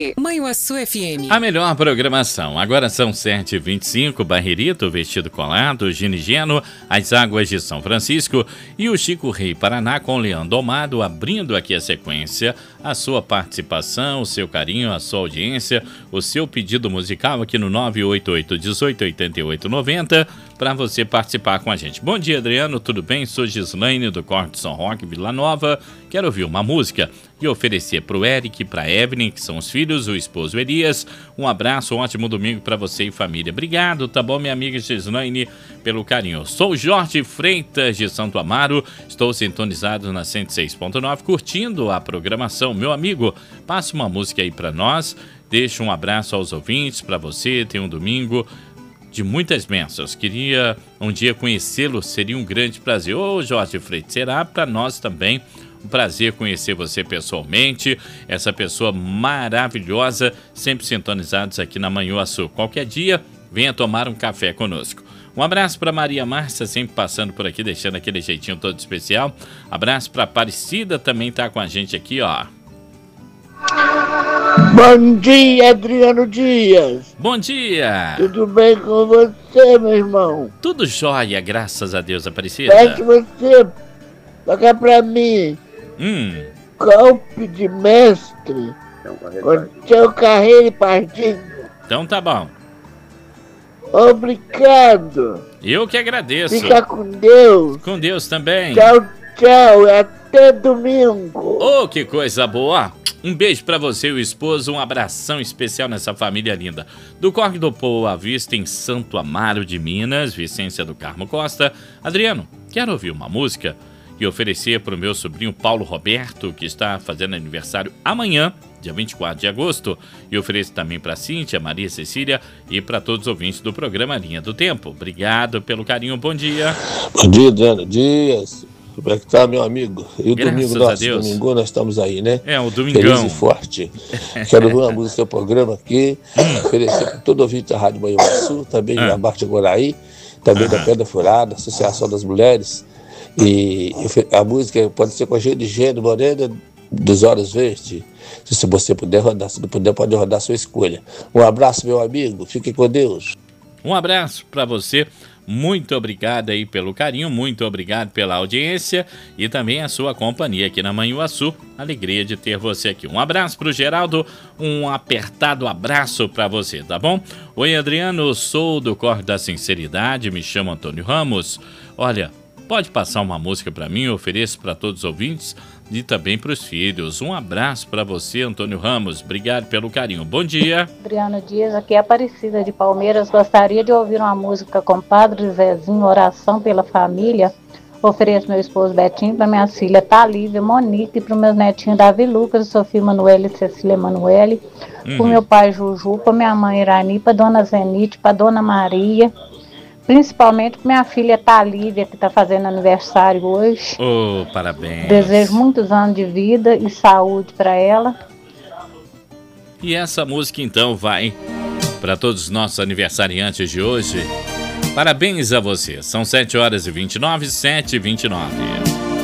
Manhuaçu FM. A melhor programação. Agora são 7h25, Barrerito, Vestido Colado, Ginigeno, As Águas de São Francisco e o Chico Rei Paraná com Leandro Amado, abrindo aqui a sequência, a sua participação, o seu carinho, a sua audiência, o seu pedido musical aqui no 988-1888-90 para você participar com a gente. Bom dia, Adriano, tudo bem? Sou Gislaine do Corte São Roque, Vila Nova. Quero ouvir uma música e oferecer para o Eric e para a Evelyn, que são os filhos, o esposo Elias. Um abraço, um ótimo domingo para você e família. Obrigado, tá bom, minha amiga Gislaine, pelo carinho. Sou Jorge Freitas de Santo Amaro, estou sintonizado na 106.9, curtindo a programação. Meu amigo, passe uma música aí para nós, deixa um abraço aos ouvintes, para você, tem um domingo de muitas bênçãos. Queria um dia conhecê-lo, seria um grande prazer. Ô Jorge Freitas, será para nós também um prazer conhecer você pessoalmente, essa pessoa maravilhosa, sempre sintonizados aqui na Manhuaçu. Qualquer dia, venha tomar um café conosco. Um abraço para Maria Márcia, sempre passando por aqui, deixando aquele jeitinho todo especial. Abraço para Aparecida, também tá com a gente aqui, ó. Bom dia, Adriano Dias. Bom dia. Tudo bem com você, meu irmão? Tudo jóia, graças a Deus, Aparecida. Peço você tocar pra mim. Golpe de mestre com seu carreiro e partido. Então tá bom. Obrigado. Eu que agradeço. Fica com Deus. Com Deus também. Tchau, tchau. Até domingo. Oh, que coisa boa. Um beijo pra você e o esposo, um abração especial nessa família linda. Do Corre do Poa à Vista, em Santo Amaro de Minas, Vicência do Carmo Costa. Adriano, quero ouvir uma música e oferecer para o meu sobrinho Paulo Roberto, que está fazendo aniversário amanhã, dia 24 de agosto. E ofereço também para Cíntia, Maria Cecília e para todos os ouvintes do programa Linha do Tempo. Obrigado pelo carinho, bom dia. Bom dia, Adriano Dias. Como é que tá, meu amigo? E o Graças domingo nosso, domingo nós estamos aí, né? É, o domingão. Feliz e forte. Quero ouvir uma música do seu programa aqui, oferecer para todo ouvinte da Rádio Manhuaçu, também da Marte Guaraí, também da Pedra Furada, Associação das Mulheres. E a música pode ser com a Ginigeno, Morena dos Olhos Verdes. Se você puder rodar, se não puder, pode rodar a sua escolha. Um abraço, meu amigo. Fique com Deus. Um abraço para você. Muito obrigado aí pelo carinho, muito obrigado pela audiência e também a sua companhia aqui na Manhuaçu. Alegria de ter você aqui. Um abraço pro Geraldo, um apertado abraço para você, tá bom? Oi, Adriano, sou do Corre da Sinceridade, me chamo Antônio Ramos. Olha, pode passar uma música para mim, eu ofereço para todos os ouvintes e também para os filhos. Um abraço para você, Antônio Ramos. Obrigado pelo carinho. Bom dia. Adriano Dias, aqui é Aparecida de Palmeiras. Gostaria de ouvir uma música com Padre Zezinho, Oração pela Família. Ofereço meu esposo Betinho, para minha filha Thalívia, Monique, e para os meus netinhos Davi Lucas, Sofia Manoel e Cecília Emanuele. Para o meu pai Juju, para minha mãe Irani, para dona Zenite, para dona Maria. Principalmente para minha filha Thalívia, que está fazendo aniversário hoje. Oh, parabéns. Desejo muitos anos de vida e saúde para ela. E essa música então vai para todos os nossos aniversariantes de hoje. Parabéns a você. São 7h29, 7h29.